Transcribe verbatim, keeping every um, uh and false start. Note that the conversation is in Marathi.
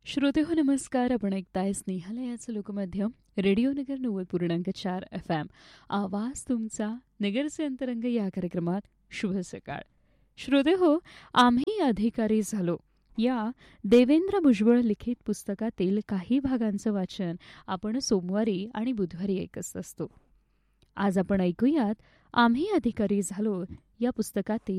श्रोते हो नमस्कार. आपण ऐकताय स्नेहालयाचं लोकमाध्यम रेडिओ नगर नव्वद पूर्णांक चार एफ एम. आवाज तुमचा नगरचे अंतरंग या कार्यक्रमात शुभ सकाळ. श्रोते हो, आम्ही अधिकारी झालो या देवेंद्र भुजबळ लिखित पुस्तकातील काही भागांचं वाचन आपण सोमवारी आणि बुधवारी ऐकत असतो. आज आपण ऐकूयात आम्ही अधिकारी झालो या पुस्तकातील